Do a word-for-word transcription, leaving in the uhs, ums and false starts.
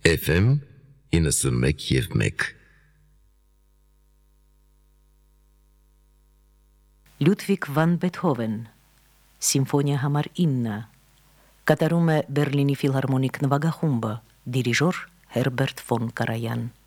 Էֆ էմ իննսունմեկ և մեկ Լյուդվիգ վան Բեթհովեն, Սիմֆոնիա համար ինը, կատարում է Բերլինի ֆիլհարմոնիկ նվագախումբը, դիրիժոր Հերբերտ ֆոն Կարայան։